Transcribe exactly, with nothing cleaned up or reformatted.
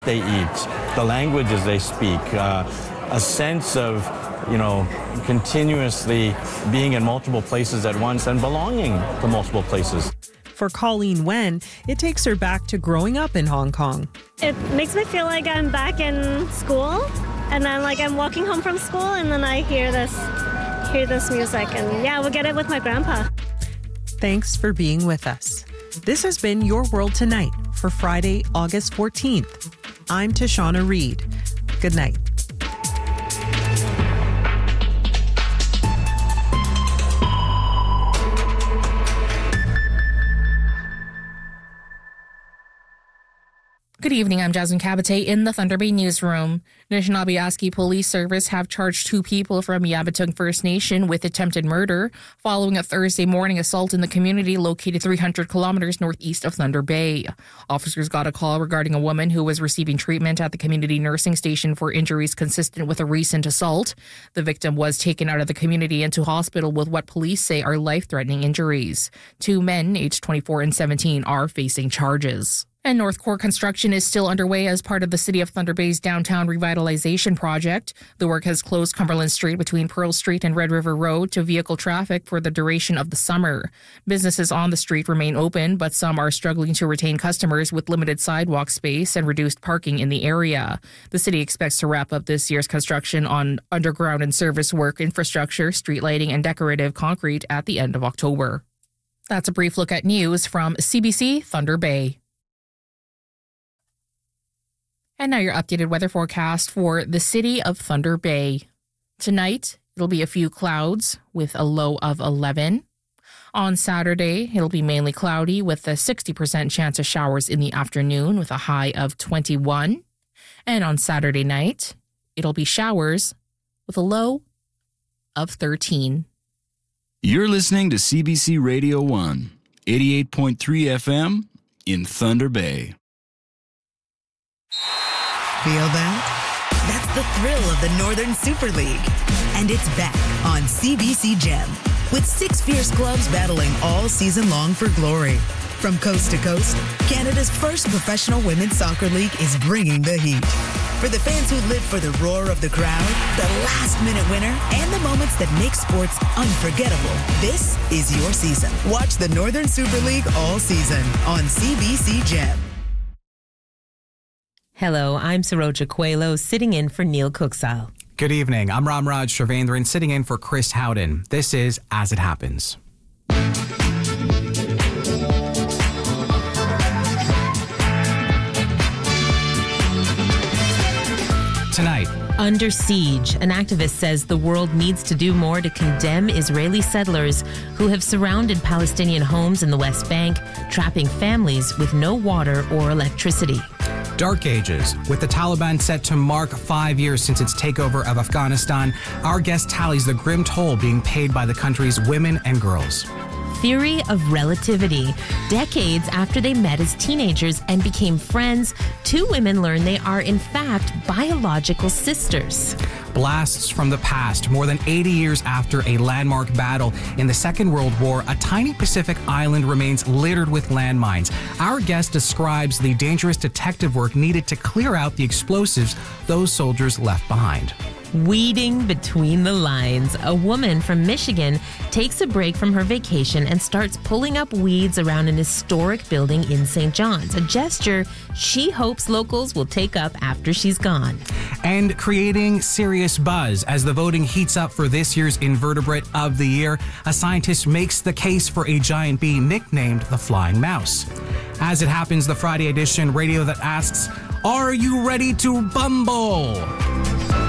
they eat, the languages they speak, uh, a sense of, you know, continuously being in multiple places at once and belonging to multiple places. For Colleen Wen, it takes her back to growing up in Hong Kong. It makes me feel like I'm back in school, and then like I'm walking home from school, and then I hear this, hear this music, and yeah, we'll get it with my grandpa. Thanks for being with us. This has been Your World Tonight for Friday, August fourteenth. I'm Tashana Reed. Good night. Good evening, I'm Jasmine Cabate in the Thunder Bay newsroom. Anishinaabe Police Service have charged two people from Yabatung First Nation with attempted murder following a Thursday morning assault in the community located three hundred kilometers northeast of Thunder Bay. Officers got a call regarding a woman who was receiving treatment at the community nursing station for injuries consistent with a recent assault. The victim was taken out of the community into hospital with what police say are life-threatening injuries. Two men, aged twenty-four and seventeen, are facing charges. And North Core construction is still underway as part of the City of Thunder Bay's downtown revitalization project. The work has closed Cumberland Street between Pearl Street and Red River Road to vehicle traffic for the duration of the summer. Businesses on the street remain open, but some are struggling to retain customers with limited sidewalk space and reduced parking in the area. The city expects to wrap up this year's construction on underground and service work infrastructure, street lighting, and decorative concrete at the end of October. That's a brief look at news from C B C Thunder Bay. And now your updated weather forecast for the city of Thunder Bay. Tonight, it'll be a few clouds with a low of eleven. On Saturday, it'll be mainly cloudy with a sixty percent chance of showers in the afternoon with a high of twenty-one. And on Saturday night, it'll be showers with a low of thirteen. You're listening to C B C Radio one, eighty-eight point three F M in Thunder Bay. Feel that? That's the thrill of the Northern Super League. And it's back on C B C Gem with six fierce clubs battling all season long for glory. From coast to coast, Canada's first professional women's soccer league is bringing the heat. For the fans who live for the roar of the crowd, the last-minute winner, and the moments that make sports unforgettable, this is your season. Watch the Northern Super League all season on C B C Gem. Hello, I'm Saroja Coelho, sitting in for Neil Cooksall. Good evening. I'm Ramraj Sravendran, sitting in for Chris Howden. This is As It Happens. Tonight. Under siege, an activist says the world needs to do more to condemn Israeli settlers who have surrounded Palestinian homes in the West Bank, trapping families with no water or electricity. Dark Ages. With the Taliban set to mark five years since its takeover of Afghanistan, our guest tallies the grim toll being paid by the country's women and girls. Theory of relativity. Decades after they met as teenagers and became friends, two women learn they are in fact biological sisters. Blasts from the past. More than eighty years after a landmark battle in the Second World War, a tiny Pacific island remains littered with landmines. Our guest describes the dangerous detective work needed to clear out the explosives those soldiers left behind. Weeding between the lines. A woman from Michigan takes a break from her vacation and starts pulling up weeds around an historic building in Saint John's, a gesture she hopes locals will take up after she's gone. And creating serious buzz as the voting heats up for this year's Invertebrate of the Year, a scientist makes the case for a giant bee nicknamed the Flying Mouse. As It Happens, the Friday edition radio that asks, are you ready to bumble?